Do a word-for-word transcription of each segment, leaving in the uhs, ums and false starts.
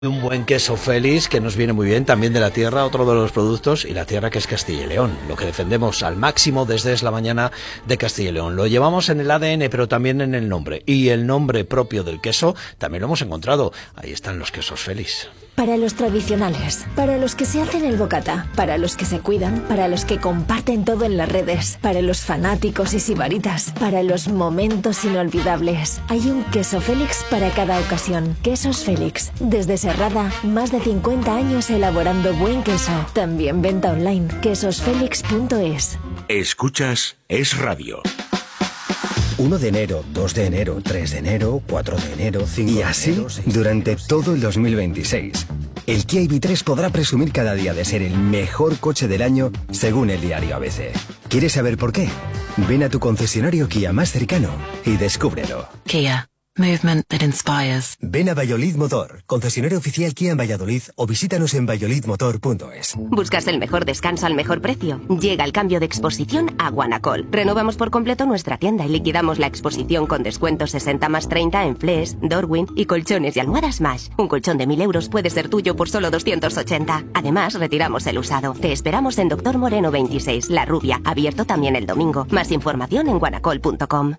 Un buen queso Félix, que nos viene muy bien, también de la tierra, otro de los productos, y la tierra que es Castilla y León, lo que defendemos al máximo desde Es la Mañana de Castilla y León. Lo llevamos en el A D N, pero también en el nombre, y el nombre propio del queso también lo hemos encontrado. Ahí están los quesos Félix. Para los tradicionales, para los que se hacen el bocata, para los que se cuidan, para los que comparten todo en las redes, para los fanáticos y sibaritas, para los momentos inolvidables. Hay un queso Félix para cada ocasión. Quesos Félix, desde Serrada, más de cincuenta años elaborando buen queso. También venta online, quesos félix punto es. Escuchas Es Radio. uno de enero, dos de enero, tres de enero, cuatro de enero, cinco Y así de enero, seis durante de enero, todo el dos mil veintiséis. El Kia I V tres podrá presumir cada día de ser el mejor coche del año según el diario A B C. ¿Quieres saber por qué? Ven a tu concesionario Kia más cercano y descúbrelo. Kia. Movement that inspires. Ven a Valladolid Motor, concesionario oficial Kia en Valladolid, o visítanos en valladolid motor punto es. ¿Buscas el mejor descanso al mejor precio? Llega el cambio de exposición a Guanacol. Renovamos por completo nuestra tienda y liquidamos la exposición con descuentos sesenta más treinta en Flex, Dorwin y colchones y almohadas Mash. Un colchón de mil euros puede ser tuyo por solo doscientos ochenta. Además, retiramos el usado. Te esperamos en Doctor Moreno veintiséis, La Rubia, abierto también el domingo. Más información en guanacol punto com.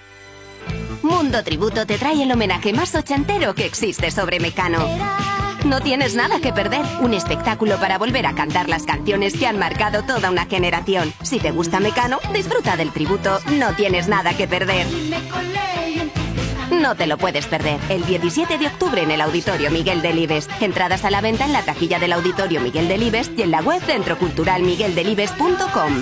Mundo Tributo te trae el homenaje más ochentero que existe sobre Mecano. No tienes nada que perder, un espectáculo para volver a cantar las canciones que han marcado toda una generación. Si te gusta Mecano, disfruta del tributo, no tienes nada que perder. No te lo puedes perder, el diecisiete de octubre en el Auditorio Miguel Delibes. Entradas a la venta en la taquilla del Auditorio Miguel Delibes y en la web centro cultural miguel delibes punto com.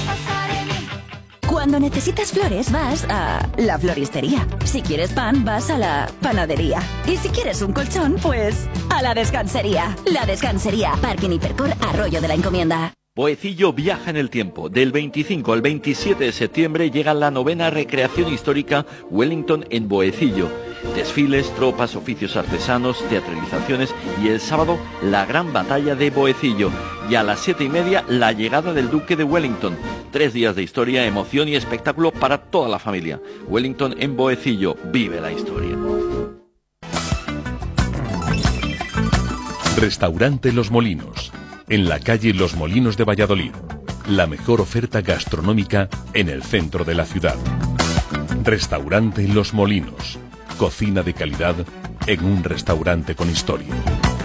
Cuando necesitas flores vas a la floristería. Si quieres pan vas a la panadería. Y si quieres un colchón, pues a la descansería. La Descansería, Parking Hipercor, Arroyo de la Encomienda. Boecillo viaja en el tiempo. Del veinticinco al veintisiete de septiembre llega la novena recreación histórica Wellington en Boecillo. Desfiles, tropas, oficios artesanos, teatralizaciones y el sábado la gran batalla de Boecillo. Y a las siete y media la llegada del Duque de Wellington. Tres días de historia, emoción y espectáculo para toda la familia. Wellington en Boecillo, vive la historia. Restaurante Los Molinos, en la calle Los Molinos de Valladolid. La mejor oferta gastronómica en el centro de la ciudad. Restaurante Los Molinos, cocina de calidad en un restaurante con historia.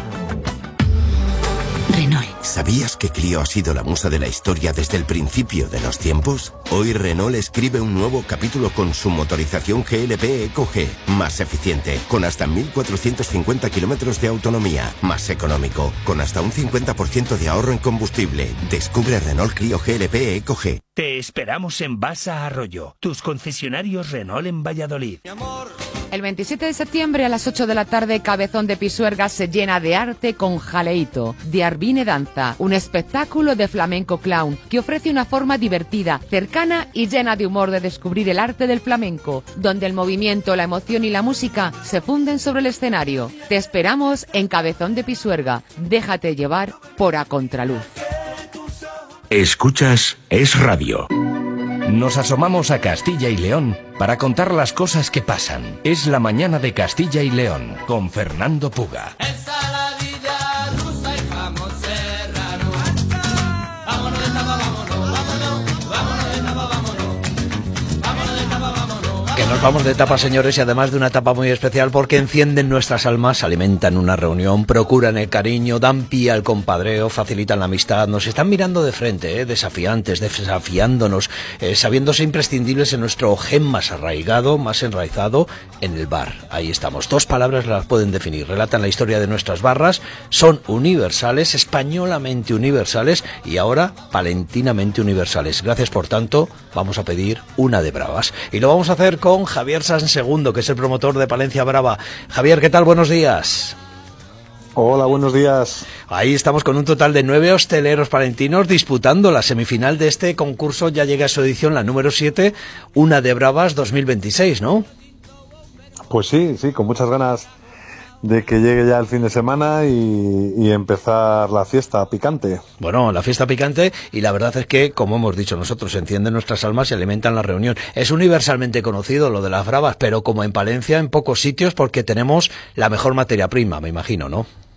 Renault. ¿Sabías que Clio ha sido la musa de la historia desde el principio de los tiempos? Hoy Renault escribe un nuevo capítulo con su motorización G L P Eco G, más eficiente, con hasta mil cuatrocientos cincuenta kilómetros de autonomía, más económico, con hasta un cincuenta por ciento de ahorro en combustible. Descubre Renault Clio G L P Eco G. Te esperamos en Basa Arroyo, tus concesionarios Renault en Valladolid. El veintisiete de septiembre a las ocho de la tarde, Cabezón de Pisuerga se llena de arte con Jaleito, de Arvine Danza, un espectáculo de flamenco clown que ofrece una forma divertida, cercana y llena de humor de descubrir el arte del flamenco, donde el movimiento, la emoción y la música se funden sobre el escenario. Te esperamos en Cabezón de Pisuerga. Déjate llevar por A Contraluz. Escuchas Es Radio. Nos asomamos a Castilla y León para contar las cosas que pasan. Es la mañana de Castilla y León con Fernando Puga. Ensaladilla rusa y jamón serrano. Vámonos de tapa, vámonos, vámonos, vámonos de tapa, vámonos. Vámonos de tapa, vámonos. Que nos vamos de etapa, señores, y además de una etapa muy especial porque encienden nuestras almas, alimentan una reunión, procuran el cariño, dan pie al compadreo, facilitan la amistad, nos están mirando de frente, eh, desafiantes, desafiándonos, eh, sabiéndose imprescindibles en nuestro gen más arraigado, más enraizado, en el bar. Ahí estamos. Dos palabras las pueden definir. Relatan la historia de nuestras barras, son universales, españolamente universales y ahora palentinamente universales. Gracias, por tanto, vamos a pedir una de bravas. Y lo vamos a hacer con con Javier Sansegundo, que es el promotor de Palencia Brava. Javier, ¿qué tal? Buenos días. Hola, buenos días. Ahí estamos con un total de nueve hosteleros palentinos disputando la semifinal de este concurso. Ya llega a su edición, la número siete, una de bravas dos mil veintiséis, ¿no? Pues sí, sí, con muchas ganas de que llegue ya el fin de semana y, y empezar la fiesta picante. Bueno, la fiesta picante, y la verdad es que, como hemos dicho nosotros, encienden nuestras almas y alimentan la reunión. Es universalmente conocido lo de las bravas, pero como en Palencia, en pocos sitios, porque tenemos la mejor materia prima, me imagino, ¿no?